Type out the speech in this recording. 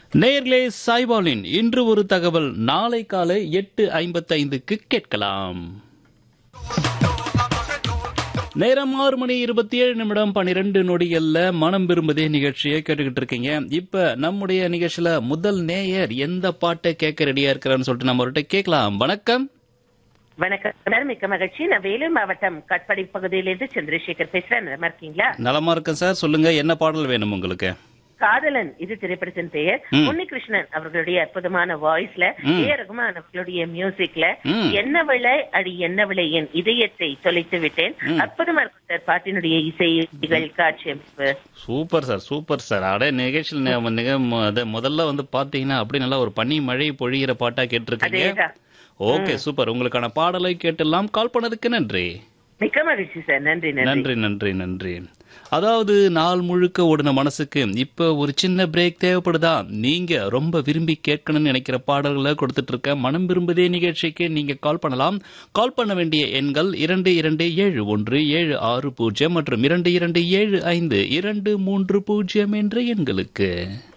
நேயர்களே, சாய்பாலின் இன்று ஒரு தகவல் நாளை காலை 8:55க்கு கேட்கலாம். நேரம் 6 மணி 27 நிமிடம் 12 நொடிகள்ல மனம் விரும்புதே நிகழ்ச்சியை கேட்டுக்கிட்டு இருக்கீங்க. இப்ப நம்முடைய நிகழ்ச்சியில முதல் நேயர் எந்த பாட்டை கேட்க ரெடியா இருக்கிறான்னு சொல்லிட்டு நம்ம அவர்கிட்ட கேட்கலாம். வணக்கம். வணக்கம், மிக்க மகிழ்ச்சி. நான் வேலூர் மாவட்டம் கட்பாடி பகுதியிலிருந்து சந்திரசேகர் பேசுறேன். நல்லா இருக்கீங்களா? நலமா இருக்கேன் சார். சொல்லுங்க, என்ன பாடல் வேணும் உங்களுக்கு? காதலன் இது திரைப்படத்தின் பெயர். உன்னிகிருஷ்ணன் அவர்களுடைய அற்புதமான வாய்ஸ்ல, ரகுமான் அவர்களுடைய மியூசிக்ல, என்ன விலை அடி என்ன விலை என் இதயத்தை தொலைத்து விட்டேன். அற்புதமா இருக்கும் சார் பாட்டினுடைய இசைகள், காட்சி அமைப்பு. Super sir, super sir. அட நிகழ்ச்சியில் முதல்ல வந்து பாத்தீங்கன்னா அப்படி நல்லா ஒரு பனி மழை பொழிகிற பாட்டா கேட்டிருக்கீங்க. Okay, super. உங்களுக்கான பாடலை கேட்டெல்லாம் கால் பண்ணதுக்கு நன்றி. மிக்க மகிழ்ச்சி சார். நன்றி நன்றி நன்றி நன்றி. அதாவது நாள் முழுக்க ஓடின மனசுக்கு இப்ப ஒரு சின்ன பிரேக் தேவைப்படுதா? நீங்க ரொம்ப விரும்பி கேட்கணும்னு நினைக்கிற பாடல்களை கொடுத்துட்டு இருக்க மனம் விரும்புதே நிகழ்ச்சிக்கு நீங்க கால் பண்ணலாம். கால் பண்ண வேண்டிய எண்கள் 227176 மற்றும் 227523 என்ற எண்களுக்கு.